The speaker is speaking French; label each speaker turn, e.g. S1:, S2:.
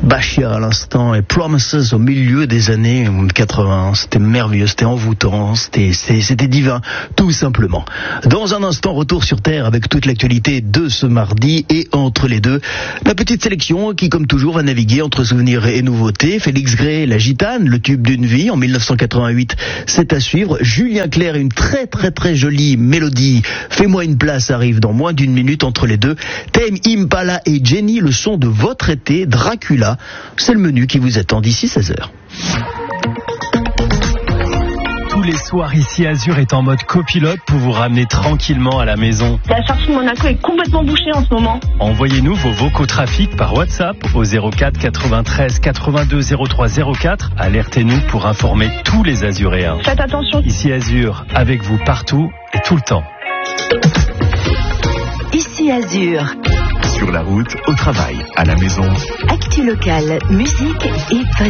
S1: Bashir à l'instant et Promises au milieu des années 80. C'était merveilleux, c'était envoûtant, c'était divin, tout simplement. Dans un instant, retour sur Terre avec toute l'actualité de ce mardi et entre les deux, la petite sélection qui, comme toujours, va naviguer entre souvenirs et nouveautés. Félix Gray, La Gitane, le tube d'une vie en 1988, c'est à suivre. Julien Clerc, une très très très jolie mélodie. Fais-moi une place arrive dans moins d'une minute entre les deux. Tame Impala et Jenny, le son de votre été, Dracula. C'est le menu qui vous attend d'ici 16h.
S2: Tous les soirs ici, Azur est en mode copilote pour vous ramener tranquillement à la maison.
S3: La sortie de Monaco est complètement bouchée en ce moment.
S2: Envoyez-nous vos vocaux trafic par WhatsApp au 04 93 82 03 04. Alertez-nous pour informer tous les Azuréens.
S3: Faites attention.
S2: Ici Azur, avec vous partout et tout le temps.
S4: Ici Azur.
S5: Sur la route, au travail, à la maison.
S4: Actu locale, musique et